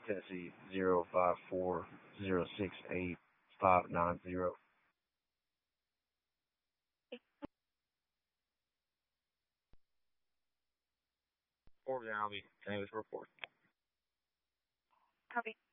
Tessie 054068 590. Forbes and Albie, same as report. Copy.